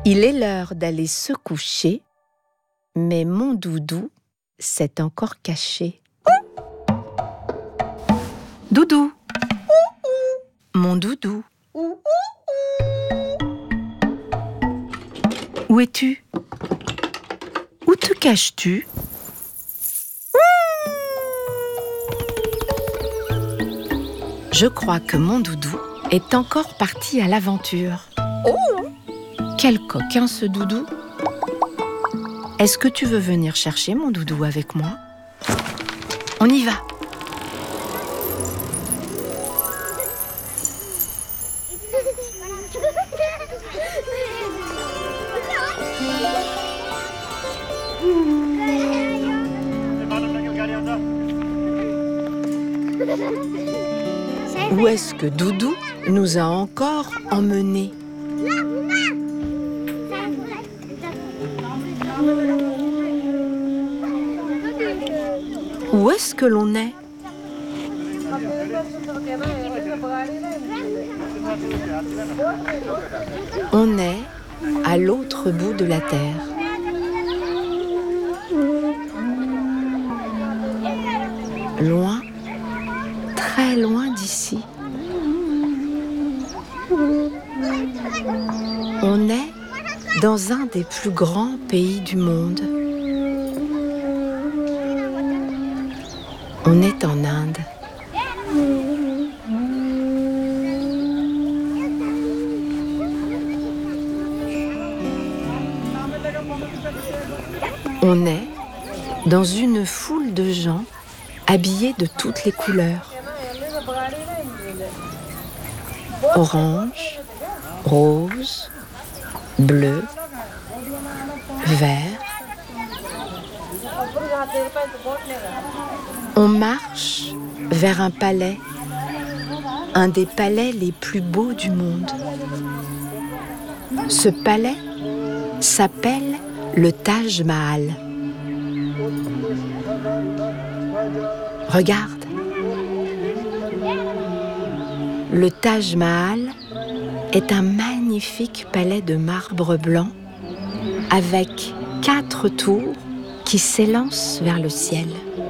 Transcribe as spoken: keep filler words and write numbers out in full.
Il est l'heure d'aller se coucher, mais mon doudou s'est encore caché. Doudou, mon doudou, où es-tu? Où te caches-tu? Je crois que mon doudou est encore parti à l'aventure. Quel coquin ce doudou! Est-ce que tu veux venir chercher mon doudou avec moi? On y va! Où est-ce que Doudou nous a encore emmenés? Où est-ce que l'on est? On est à l'autre bout de la terre. Loin, très loin d'ici. On est dans un des plus grands pays du monde. On est en Inde. On est dans une foule de gens habillés de toutes les couleurs. Orange, rose, bleu, vert. On marche vers un palais, un des palais les plus beaux du monde. Ce palais s'appelle le Taj Mahal. Regarde. Le Taj Mahal est un magnifique palais de marbre blanc avec quatre tours qui s'élancent vers le ciel.